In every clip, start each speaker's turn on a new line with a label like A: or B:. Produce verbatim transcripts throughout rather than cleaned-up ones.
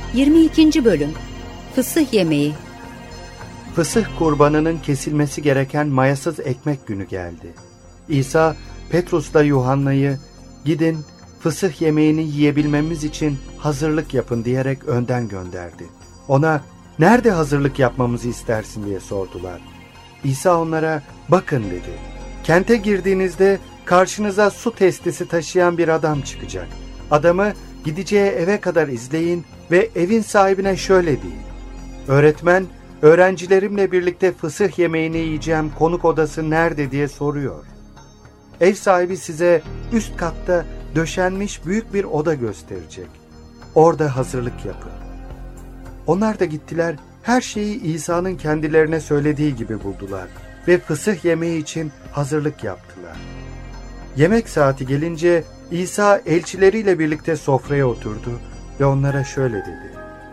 A: yirmi ikinci Bölüm Fısıh Yemeği.
B: Fısıh kurbanının kesilmesi gereken mayasız ekmek günü geldi. İsa, Petrus'la Yuhanna'yı, "Gidin, fısıh yemeğini yiyebilmemiz için hazırlık yapın" diyerek önden gönderdi. Ona, "Nerede hazırlık yapmamızı istersin?" diye sordular. İsa onlara, "Bakın" dedi. "Kente girdiğinizde karşınıza su testisi taşıyan bir adam çıkacak. Adamı gideceği eve kadar izleyin ve evin sahibine şöyle deyin: Öğretmen, öğrencilerimle birlikte fısıh yemeğini yiyeceğim, konuk odası nerede diye soruyor. Ev sahibi size üst katta döşenmiş büyük bir oda gösterecek. Orada hazırlık yapın." Onlar da gittiler, her şeyi İsa'nın kendilerine söylediği gibi buldular ve fısıh yemeği için hazırlık yaptılar. Yemek saati gelince İsa elçileriyle birlikte sofraya oturdu ve onlara şöyle dedi: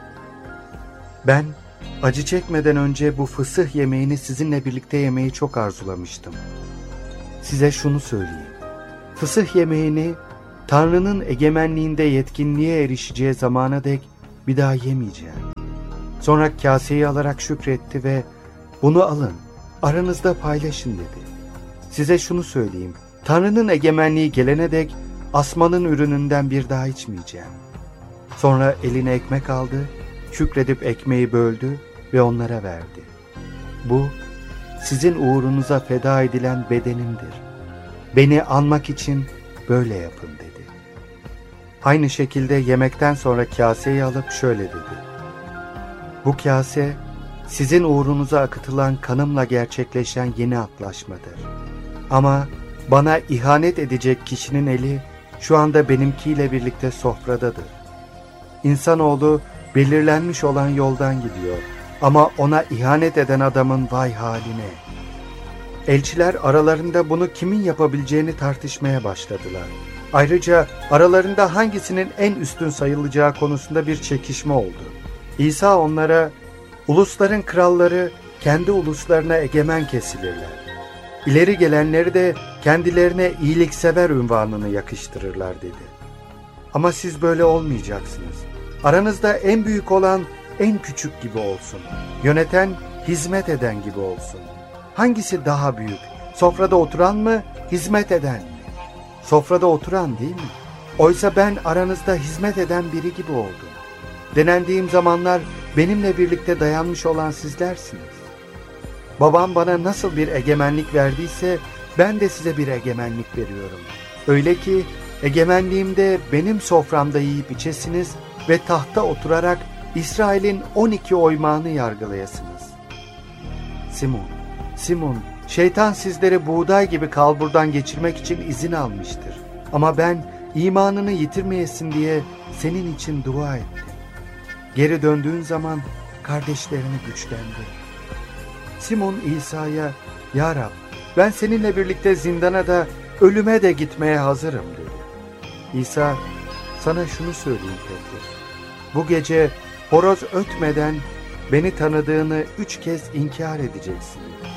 B: "Ben acı çekmeden önce bu fısıh yemeğini sizinle birlikte yemeyi çok arzulamıştım. Size şunu söyleyeyim: fısıh yemeğini Tanrı'nın egemenliğinde yetkinliğe erişeceği zamana dek bir daha yemeyeceğim." Sonra kaseyi alarak şükretti ve "Bunu alın, aranızda paylaşın" dedi. "Size şunu söyleyeyim: Tanrı'nın egemenliği gelene dek asmanın ürününden bir daha içmeyeceğim." Sonra eline ekmek aldı, şükredip ekmeği böldü ve onlara verdi. "Bu, sizin uğrunuza feda edilen bedenimdir. Beni anmak için böyle yapın" dedi. Aynı şekilde yemekten sonra kaseyi alıp şöyle dedi: "Bu kase, sizin uğrunuza akıtılan kanımla gerçekleşen yeni antlaşmadır. Ama bana ihanet edecek kişinin eli şu anda benimkiyle birlikte sofradadır. İnsanoğlu belirlenmiş olan yoldan gidiyor ama ona ihanet eden adamın vay haline." Elçiler aralarında bunu kimin yapabileceğini tartışmaya başladılar. Ayrıca aralarında hangisinin en üstün sayılacağı konusunda bir çekişme oldu. İsa onlara, "Ulusların kralları kendi uluslarına egemen kesilirler. İleri gelenleri de kendilerine iyiliksever unvanını yakıştırırlar" dedi. "Ama siz böyle olmayacaksınız. Aranızda en büyük olan en küçük gibi olsun. Yöneten hizmet eden gibi olsun. Hangisi daha büyük? Sofrada oturan mı, hizmet eden mi? Sofrada oturan değil mi? Oysa ben aranızda hizmet eden biri gibi oldum. Denendiğim zamanlar benimle birlikte dayanmış olan sizlersiniz. Babam bana nasıl bir egemenlik verdiyse ben de size bir egemenlik veriyorum. Öyle ki egemenliğimde benim soframda yiyip içesiniz ve tahta oturarak İsrail'in on iki oymağını yargılayasınız. Simon, Simon, şeytan sizleri buğday gibi kalburdan geçirmek için izin almıştır. Ama ben imanını yitirmeyesin diye senin için dua ettim. Geri döndüğün zaman kardeşlerini güçlendir." Simon İsa'ya, "Ya Rab, ben seninle birlikte zindana da ölüme de gitmeye hazırım" dedi. İsa, "Sana şunu söyleyeyim Petrus. Bu gece horoz ötmeden beni tanıdığını üç kez inkar edeceksin."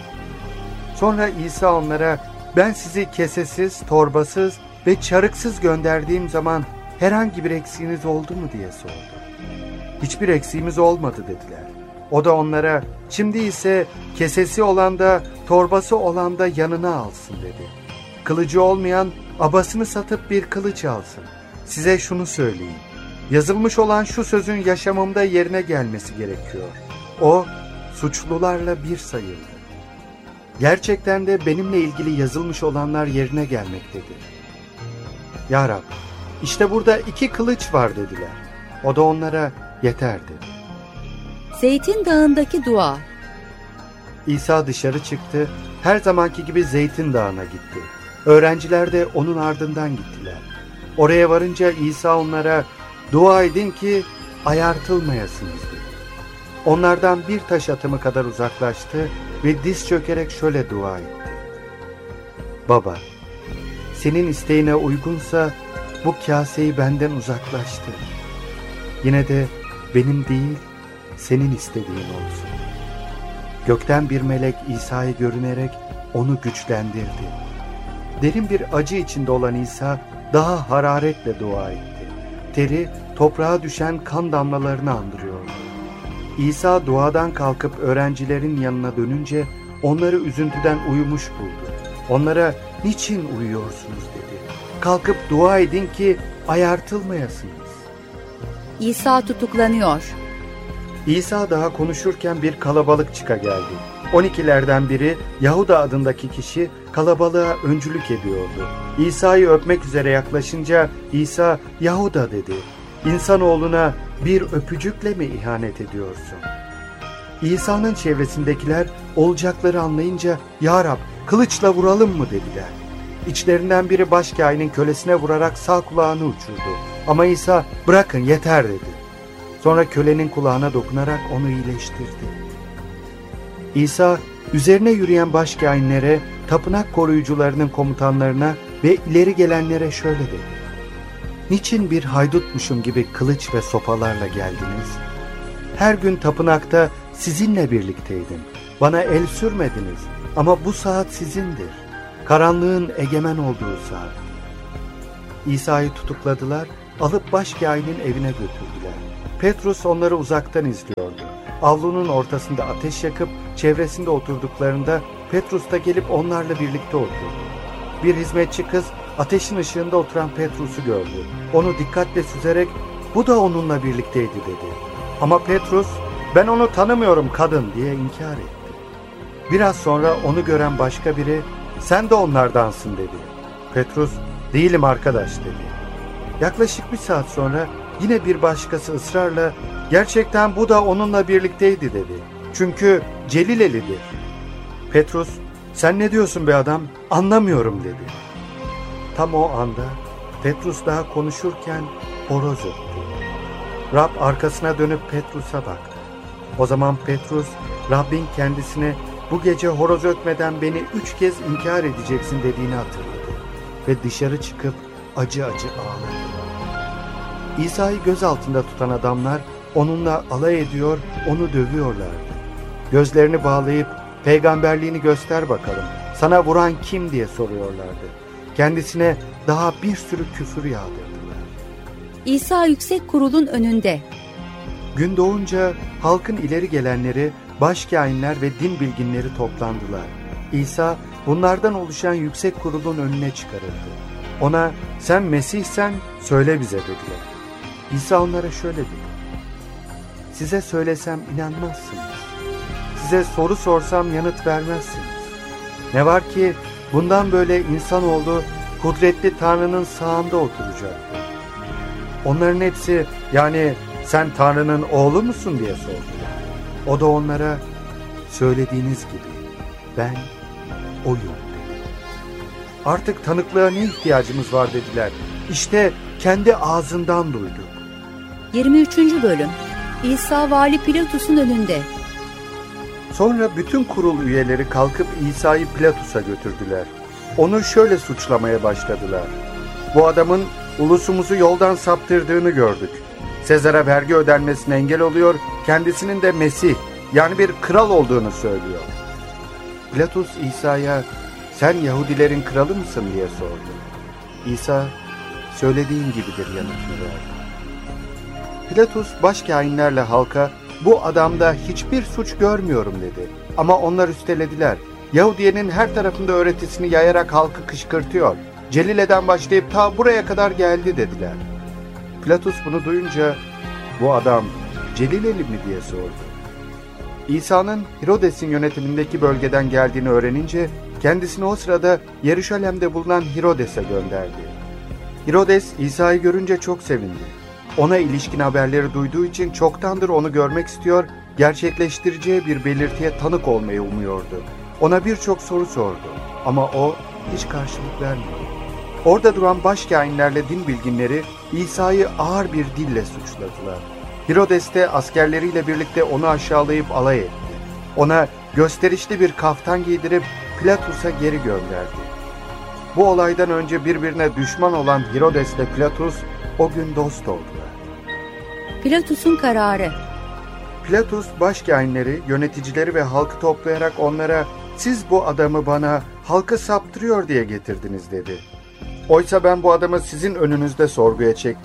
B: Sonra İsa onlara, "Ben sizi kesesiz, torbasız ve çarıksız gönderdiğim zaman herhangi bir eksiğiniz oldu mu?" diye sordu. "Hiçbir eksiğimiz olmadı" dediler. O da onlara, "Şimdi ise kesesi olan da torbası olan da yanına alsın" dedi. "Kılıcı olmayan abasını satıp bir kılıç alsın. Size şunu söyleyeyim: yazılmış olan şu sözün yaşamımda yerine gelmesi gerekiyor. O, suçlularla bir sayıldı." Gerçekten de benimle ilgili yazılmış olanlar yerine gelmektedir. "Ya Rab, işte burada iki kılıç var" dediler. O da onlara, "Yeter" dedi.
A: Zeytin Dağı'ndaki dua.
B: İsa dışarı çıktı, her zamanki gibi Zeytin Dağı'na gitti. Öğrenciler de onun ardından gittiler. Oraya varınca İsa onlara, "Dua edin ki ayartılmayasınız" dedi. Onlardan bir taş atımı kadar uzaklaştı ve diz çökerek şöyle dua etti: "Baba, senin isteğine uygunsa bu kaseyi benden uzaklaştır. Yine de benim değil, senin istediğin olsun." Gökten bir melek İsa'yı görünerek onu güçlendirdi. Derin bir acı içinde olan İsa daha hararetle dua etti. teri toprağa düşen kan damlalarını andırıyordu. İsa duadan kalkıp öğrencilerin yanına dönünce onları üzüntüden uyumuş buldu. Onlara niçin uyuyorsunuz dedi. Kalkıp dua edin ki ayartılmayasınız.
A: İsa tutuklanıyor.
B: İsa daha konuşurken bir kalabalık çıka geldi. On ikilerden biri Yahuda adındaki kişi kalabalığa öncülük ediyordu. İsa'yı öpmek üzere yaklaşınca İsa Yahuda dedi. İnsanoğluna bir öpücükle mi ihanet ediyorsun? İsa'nın çevresindekiler olacakları anlayınca Ya Rab kılıçla vuralım mı dediler. İçlerinden biri başkâhinin kölesine vurarak sağ kulağını uçurdu. Ama İsa bırakın yeter dedi. Sonra kölenin kulağına dokunarak onu iyileştirdi. İsa üzerine yürüyen başkâhinlere, tapınak koruyucularının komutanlarına ve ileri gelenlere şöyle dedi. Niçin bir haydutmuşum gibi kılıç ve sopalarla geldiniz? Her gün tapınakta sizinle birlikteydim. Bana el sürmediniz ama bu saat sizindir. Karanlığın egemen olduğu saat. İsa'yı tutukladılar, alıp başkâhinin evine götürdüler. Petrus onları uzaktan izliyordu. Avlunun ortasında ateş yakıp çevresinde oturduklarında Petrus da gelip onlarla birlikte oturdu. Bir hizmetçi kız ateşin ışığında oturan Petrus'u gördü. Onu dikkatle süzerek bu da onunla birlikteydi dedi. Ama Petrus ben onu tanımıyorum kadın diye inkar etti. Biraz sonra onu gören başka biri sen de onlardansın dedi. Petrus değilim arkadaş dedi. Yaklaşık bir saat sonra yine bir başkası ısrarla gerçekten bu da onunla birlikteydi dedi. Çünkü Celilelidir. Petrus sen ne diyorsun be adam anlamıyorum dedi. Tam o anda Petrus daha konuşurken horoz öttü. Rab arkasına dönüp Petrus'a baktı. O zaman Petrus Rabbin kendisine bu gece horoz ötmeden beni üç kez inkar edeceksin dediğini hatırladı. Ve dışarı çıkıp acı acı ağladı. İsa'yı göz altında tutan adamlar onunla alay ediyor, onu dövüyorlardı. Gözlerini bağlayıp peygamberliğini göster bakalım, sana vuran kim diye soruyorlardı. Kendisine daha bir sürü küfür yağdırdılar.
A: İsa yüksek kurulun önünde.
B: Gün doğunca halkın ileri gelenleri, başkâhinler ve din bilginleri toplandılar. İsa bunlardan oluşan yüksek kurulun önüne çıkarıldı. Ona sen Mesih'sen söyle bize dediler. İsa onlara şöyle dedi. Size söylesem inanmazsınız. Size soru sorsam yanıt vermezsiniz. Ne var ki bundan böyle insanoğlu kudretli Tanrı'nın sağında oturacaktır. Onların hepsi yani sen Tanrı'nın oğlu musun diye sordular. O da onlara söylediğiniz gibi ben oyum dedi. Artık tanıklığa ne ihtiyacımız var dediler. İşte kendi ağzından duyduk.
A: yirmi üçüncü bölüm. İsa Vali Pilatus'un önünde.
B: Sonra bütün kurul üyeleri kalkıp İsa'yı Pilatus'a götürdüler. Onu şöyle suçlamaya başladılar. Bu adamın ulusumuzu yoldan saptırdığını gördük. Sezar'a vergi ödenmesine engel oluyor, kendisinin de Mesih yani bir kral olduğunu söylüyor. Pilatus İsa'ya sen Yahudilerin kralı mısın diye sordu. İsa söylediğin gibidir yanıtını verdi. Pilatus başkâhinlerle halka bu adamda hiçbir suç görmüyorum dedi. Ama onlar üstelediler. Yahudiye'nin her tarafında öğretisini yayarak halkı kışkırtıyor. Celile'den başlayıp ta buraya kadar geldi dediler. Pilatus bunu duyunca bu adam Celileli mi diye sordu. İsa'nın Hirodes'in yönetimindeki bölgeden geldiğini öğrenince kendisini o sırada Yeruşalim'de bulunan Hirodes'e gönderdi. Hirodes İsa'yı görünce çok sevindi. Ona ilişkin haberleri duyduğu için çoktandır onu görmek istiyor, gerçekleştireceği bir belirtiye tanık olmayı umuyordu. Ona birçok soru sordu ama o hiç karşılık vermedi. Orada duran başkâhinlerle din bilginleri İsa'yı ağır bir dille suçladılar. Hirodes de askerleriyle birlikte onu aşağılayıp alay etti. Ona gösterişli bir kaftan giydirip Pilatus'a geri gönderdi. Bu olaydan önce birbirine düşman olan Hirodes ile Pilatus o gün dost oldular.
A: Pilatus'un kararı.
B: Pilatus başkâhinleri, yöneticileri ve halkı toplayarak onlara siz bu adamı bana halkı saptırıyor diye getirdiniz dedi. Oysa ben bu adamı sizin önünüzde sorguya çektim,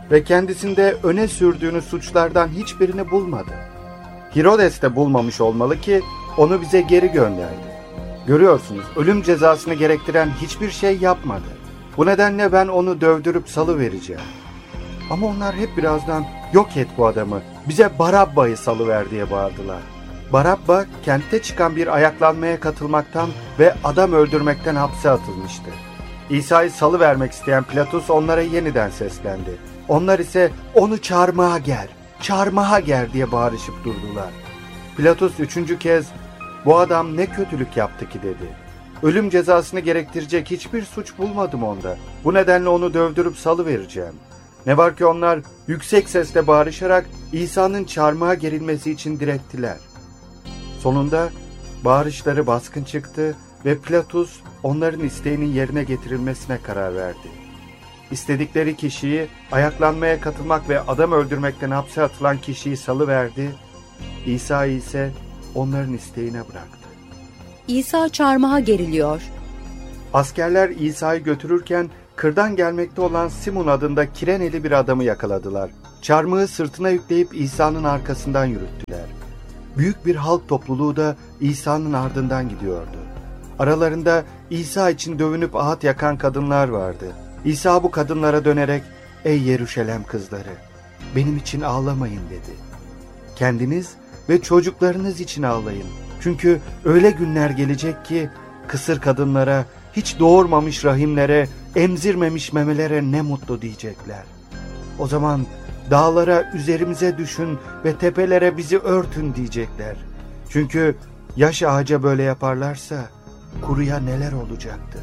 B: ve kendisinde öne sürdüğünü suçlardan hiçbirini bulmadı. Herodes de bulmamış olmalı ki onu bize geri gönderdi. Görüyorsunuz, ölüm cezasını gerektiren hiçbir şey yapmadı. Bu nedenle ben onu dövdürüp salıvereceğim. Ama onlar hep birazdan yok et bu adamı, bize Barabba'yı salıver diye bağırdılar. Barabba kentte çıkan bir ayaklanmaya katılmaktan ve adam öldürmekten hapse atılmıştı. İsa'yı salıvermek isteyen Pilatus onlara yeniden seslendi. Onlar ise onu çarmıha ger, çarmıha ger diye bağırışıp durdular. Pilatus üçüncü kez bu adam ne kötülük yaptı ki dedi. Ölüm cezasını gerektirecek hiçbir suç bulmadım onda. Bu nedenle onu dövdürüp salıvereceğim. Ne var ki onlar yüksek sesle bağırışarak İsa'nın çarmıha gerilmesi için direttiler. Sonunda bağırışları baskın çıktı ve Pilatus onların isteğinin yerine getirilmesine karar verdi. İstedikleri kişiyi, ayaklanmaya katılmak ve adam öldürmekten hapse atılan kişiyi salıverdi. İsa'yı ise onların isteğine bıraktı.
A: İsa çarmıha geriliyor.
B: Askerler İsa'yı götürürken kırdan gelmekte olan Simon adında Kireneli bir adamı yakaladılar. Çarmıhı sırtına yükleyip İsa'nın arkasından yürüttüler. Büyük bir halk topluluğu da İsa'nın ardından gidiyordu. Aralarında İsa için dövünüp ağıt yakan kadınlar vardı. İsa bu kadınlara dönerek, "Ey Yeruşalem kızları, benim için ağlamayın," dedi. "Kendiniz ve çocuklarınız için ağlayın. Çünkü öyle günler gelecek ki kısır kadınlara, hiç doğurmamış rahimlere, emzirmemiş memelere ne mutlu diyecekler. O zaman dağlara üzerimize düşün ve tepelere bizi örtün diyecekler. Çünkü yaş ağaca böyle yaparlarsa kuruya neler olacaktır."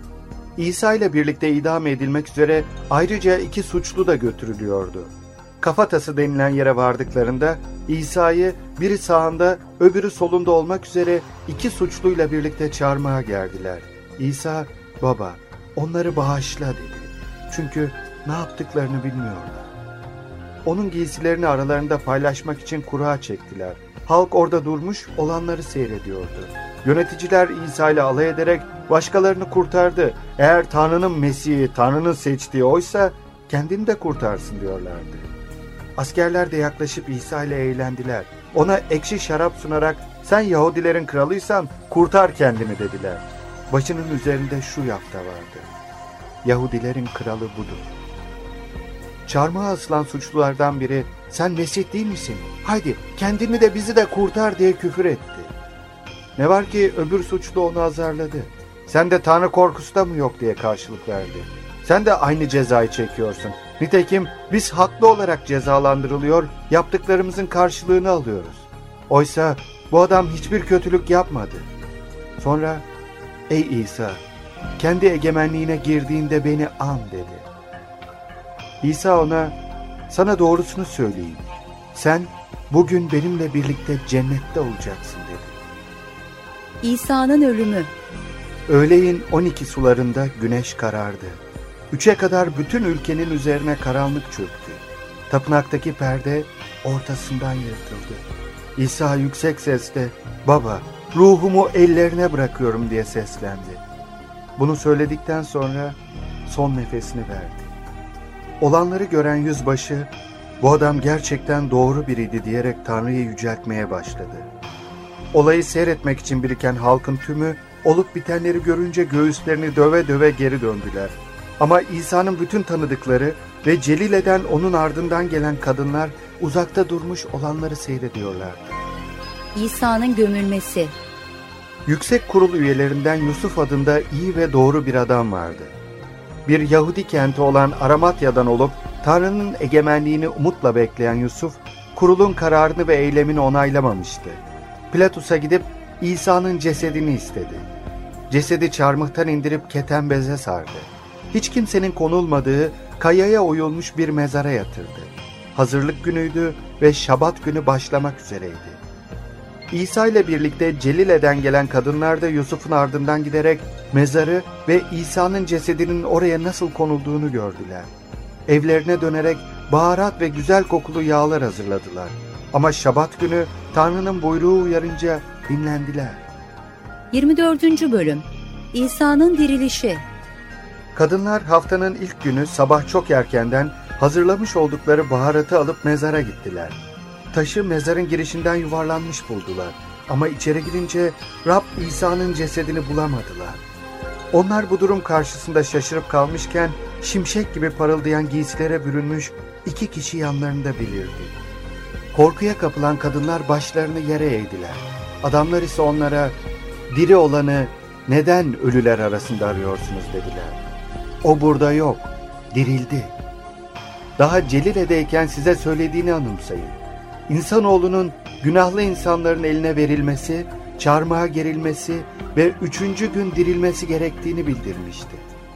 B: İsa ile birlikte idam edilmek üzere ayrıca iki suçlu da götürülüyordu. Kafatası denilen yere vardıklarında İsa'yı biri sağında öbürü solunda olmak üzere iki suçluyla birlikte çarmıha gerdiler. İsa, "Baba, onları bağışla," dedi. Çünkü ne yaptıklarını bilmiyorlar. Onun giysilerini aralarında paylaşmak için kura çektiler. Halk orada durmuş olanları seyrediyordu. Yöneticiler İsa ile alay ederek başkalarını kurtardı. Eğer Tanrı'nın Mesih'i, Tanrı'nın seçtiği oysa kendini de kurtarsın diyorlardı. Askerler de yaklaşıp İsa ile eğlendiler. Ona ekşi şarap sunarak "Sen Yahudilerin kralıysan kurtar kendini," dediler. Başının üzerinde şu yafta vardı: "Yahudilerin kralı budur." Çarmıha asılan suçlulardan biri "Sen Mesih değil misin? Haydi kendini de bizi de kurtar," diye küfür etti. Ne var ki öbür suçlu onu azarladı. "Sen de Tanrı korkusu da mı yok?" diye karşılık verdi. "Sen de aynı cezayı çekiyorsun. Nitekim biz haklı olarak cezalandırılıyor, yaptıklarımızın karşılığını alıyoruz. Oysa bu adam hiçbir kötülük yapmadı." Sonra "Ey İsa, kendi egemenliğine girdiğinde beni an," dedi. İsa ona, "Sana doğrusunu söyleyeyim. Sen bugün benimle birlikte cennette olacaksın," dedi.
A: İsa'nın ölümü.
B: Öğleyin on iki sularında güneş karardı. Üçe kadar bütün ülkenin üzerine karanlık çöktü. Tapınaktaki perde ortasından yırtıldı. İsa yüksek sesle, "Baba, ruhumu ellerine bırakıyorum," diye seslendi. Bunu söyledikten sonra son nefesini verdi. Olanları gören yüzbaşı, "Bu adam gerçekten doğru biriydi," diyerek Tanrı'yı yüceltmeye başladı. Olayı seyretmek için biriken halkın tümü olup bitenleri görünce göğüslerini döve döve geri döndüler. Ama İsa'nın bütün tanıdıkları ve Celile'den onun ardından gelen kadınlar uzakta durmuş olanları seyrediyorlardı.
A: İsa'nın gömülmesi.
B: Yüksek kurul üyelerinden Yusuf adında iyi ve doğru bir adam vardı. Bir Yahudi kenti olan Aramatya'dan olup Tanrı'nın egemenliğini umutla bekleyen Yusuf, kurulun kararını ve eylemini onaylamamıştı. Pilatus'a gidip İsa'nın cesedini istedi. Cesedi çarmıhtan indirip keten beze sardı. Hiç kimsenin konulmadığı kayaya oyulmuş bir mezara yatırdı. Hazırlık günüydü ve Şabat günü başlamak üzereydi. İsa ile birlikte Celile'den gelen kadınlar da Yusuf'un ardından giderek mezarı ve İsa'nın cesedinin oraya nasıl konulduğunu gördüler. Evlerine dönerek baharat ve güzel kokulu yağlar hazırladılar. Ama Şabat günü Tanrı'nın buyruğu uyarınca dinlendiler.
A: yirmi dördüncü bölüm. İsa'nın dirilişi.
B: Kadınlar haftanın ilk günü sabah çok erkenden hazırlamış oldukları baharatı alıp mezara gittiler. Taşı mezarın girişinden yuvarlanmış buldular. Ama içeri girince Rab İsa'nın cesedini bulamadılar. Onlar bu durum karşısında şaşırıp kalmışken şimşek gibi parıldayan giysilere bürünmüş iki kişi yanlarında belirdi. Korkuya kapılan kadınlar başlarını yere eğdiler. Adamlar ise onlara, "Diri olanı neden ölüler arasında arıyorsunuz?" dediler. "O burada yok, dirildi. Daha Celile'deyken size söylediğini anımsayın. İnsanoğlunun günahlı insanların eline verilmesi, çarmıha gerilmesi ve üçüncü gün dirilmesi gerektiğini bildirmişti."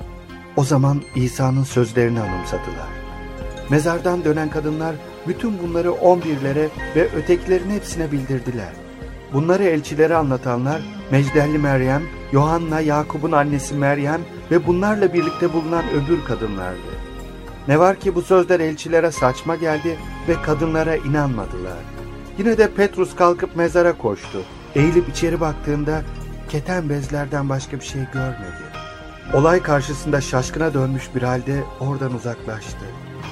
B: O zaman İsa'nın sözlerini anımsadılar. Mezardan dönen kadınlar bütün bunları on birlere ve ötekilerin hepsine bildirdiler. Bunları elçilere anlatanlar Mecdelli Meryem, Yohanna, Yakup'un annesi Meryem ve bunlarla birlikte bulunan öbür kadınlardı. Ne var ki bu sözler elçilere saçma geldi ve kadınlara inanmadılar. Yine de Petrus kalkıp mezara koştu. Eğilip içeri baktığında keten bezlerden başka bir şey görmedi. Olay karşısında şaşkına dönmüş bir halde oradan uzaklaştı.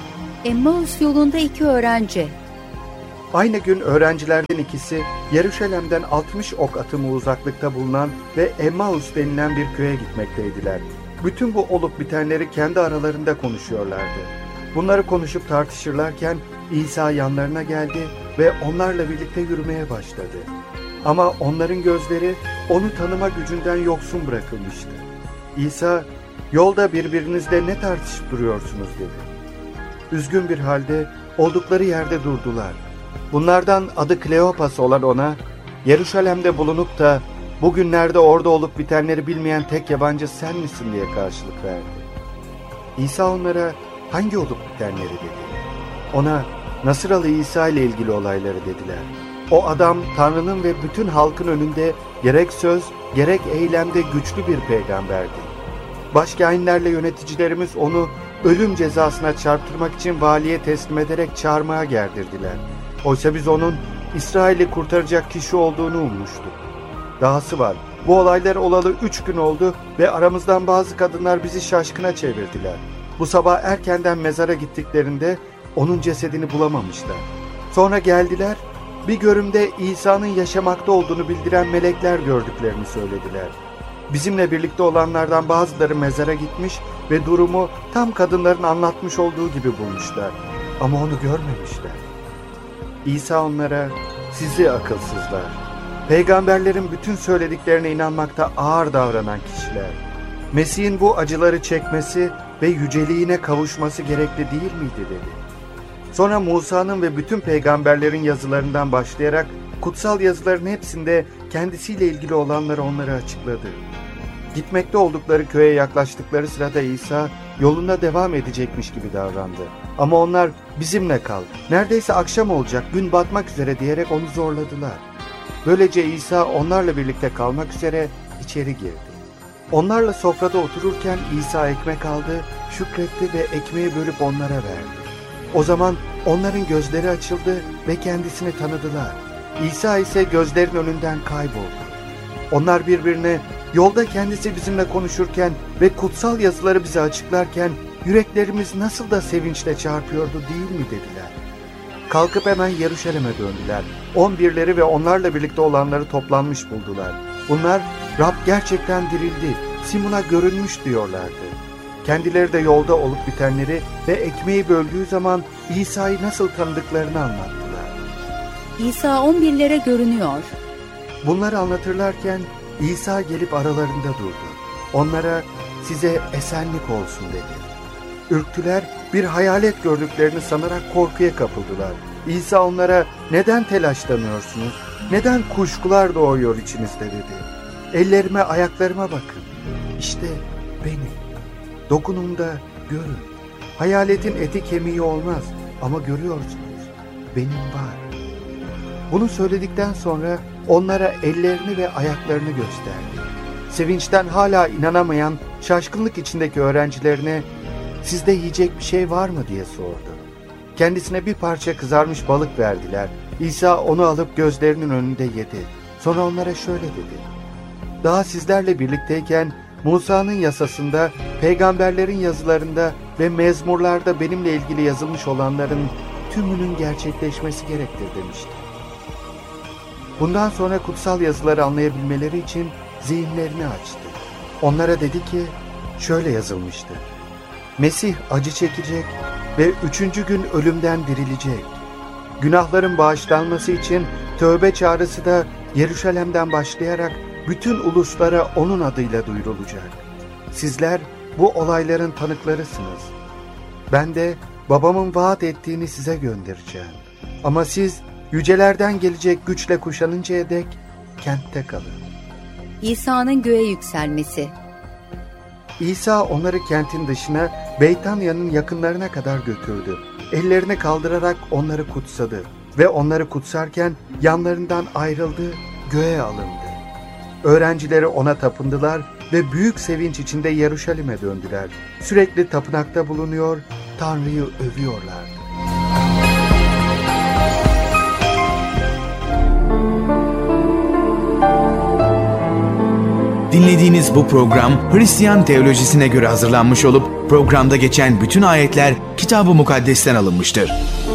A: Emmaus yolunda iki öğrenci.
B: Aynı gün öğrencilerden ikisi Yeruşalim'den altmış ok atımı uzaklıkta bulunan ve Emmaus denilen bir köye gitmekteydiler. Bütün bu olup bitenleri kendi aralarında konuşuyorlardı. Bunları konuşup tartışırlarken İsa yanlarına geldi ve onlarla birlikte yürümeye başladı. Ama onların gözleri onu tanıma gücünden yoksun bırakılmıştı. İsa, "Yolda birbirinizle ne tartışıp duruyorsunuz?" dedi. Üzgün bir halde oldukları yerde durdular. Bunlardan adı Kleopas olan ona, "Yeruşalim'de bulunup da bugünlerde orada olup bitenleri bilmeyen tek yabancı sen misin?" diye karşılık verdi. İsa onlara hangi olup bitenleri dedi. Ona Nasıralı İsa ile ilgili olayları dediler. O adam Tanrı'nın ve bütün halkın önünde gerek söz gerek eylemde güçlü bir peygamberdi. Başkâhinlerle yöneticilerimiz onu ölüm cezasına çarptırmak için valiye teslim ederek çarmıha gerdirdiler. Oysa biz onun İsrail'i kurtaracak kişi olduğunu ummuştuk. Dahası var, bu olaylar olalı üç gün oldu ve aramızdan bazı kadınlar bizi şaşkına çevirdiler. Bu sabah erkenden mezara gittiklerinde onun cesedini bulamamışlar. Sonra geldiler, bir görümde İsa'nın yaşamakta olduğunu bildiren melekler gördüklerini söylediler. Bizimle birlikte olanlardan bazıları mezara gitmiş ve durumu tam kadınların anlatmış olduğu gibi bulmuşlar. Ama onu görmemişler. İsa onlara, "Sizi akılsızlar, peygamberlerin bütün söylediklerine inanmakta ağır davranan kişiler. Mesih'in bu acıları çekmesi ve yüceliğine kavuşması gerekli değil miydi?" dedi. Sonra Musa'nın ve bütün peygamberlerin yazılarından başlayarak kutsal yazıların hepsinde kendisiyle ilgili olanları onlara açıkladı. Gitmekte oldukları köye yaklaştıkları sırada İsa yoluna devam edecekmiş gibi davrandı. Ama onlar, "Bizimle kal, neredeyse akşam olacak, gün batmak üzere" diyerek onu zorladılar. Böylece İsa onlarla birlikte kalmak üzere içeri girdi. Onlarla sofrada otururken İsa ekmek aldı, şükretti ve ekmeği bölüp onlara verdi. O zaman onların gözleri açıldı ve kendisini tanıdılar. İsa ise gözlerin önünden kayboldu. Onlar birbirine, "Yolda kendisi bizimle konuşurken ve kutsal yazıları bize açıklarken yüreklerimiz nasıl da sevinçle çarpıyordu değil mi?" dediler. Kalkıp hemen Yeruşalim'e döndüler. On birleri ve onlarla birlikte olanları toplanmış buldular. Bunlar, "Rab gerçekten dirildi, Simon'a görünmüş" diyorlardı. Kendileri de yolda olup bitenleri ve ekmeği böldüğü zaman İsa'yı nasıl tanıdıklarını anlattılar.
A: İsa on birlere görünüyor.
B: Bunları anlatırlarken İsa gelip aralarında durdu. Onlara, "Size esenlik olsun" dedi. Ürktüler, bir hayalet gördüklerini sanarak korkuya kapıldılar. İsa onlara, "Neden telaşlanıyorsunuz? Neden kuşkular doğuyor içinizde?" dedi. "Ellerime, ayaklarıma bakın. İşte benim. Dokunun da görün. Hayaletin eti kemiği olmaz ama görüyorsunuz, benim var." Bunu söyledikten sonra onlara ellerini ve ayaklarını gösterdi. Sevinçten hala inanamayan şaşkınlık içindeki öğrencilerine, "Sizde yiyecek bir şey var mı?" diye sordu. Kendisine bir parça kızarmış balık verdiler. İsa onu alıp gözlerinin önünde yedi. Sonra onlara şöyle dedi: "Daha sizlerle birlikteyken Musa'nın yasasında, peygamberlerin yazılarında ve mezmurlarda benimle ilgili yazılmış olanların tümünün gerçekleşmesi gerektir demişti. Bundan sonra kutsal yazıları anlayabilmeleri için zihinlerini açtı. Onlara dedi ki, şöyle yazılmıştır: Mesih acı çekecek ve üçüncü gün ölümden dirilecek. Günahların bağışlanması için tövbe çağrısı da Yeruşalim'den başlayarak bütün uluslara onun adıyla duyurulacak. Sizler bu olayların tanıklarısınız. Ben de babamın vaat ettiğini size göndereceğim. Ama siz yücelerden gelecek güçle kuşanıncaya dek kentte kalın.
A: İsa'nın göğe yükselmesi.
B: İsa onları kentin dışına, Beytanya'nın yakınlarına kadar götürdü. Ellerini kaldırarak onları kutsadı ve onları kutsarken yanlarından ayrıldı, göğe alındı. Öğrencileri ona tapındılar ve büyük sevinç içinde Yeruşalim'e döndüler. Sürekli tapınakta bulunuyor, Tanrı'yı övüyorlardı.
C: Dinlediğiniz bu program Hristiyan teolojisine göre hazırlanmış olup programda geçen bütün ayetler Kitab-ı Mukaddes'ten alınmıştır.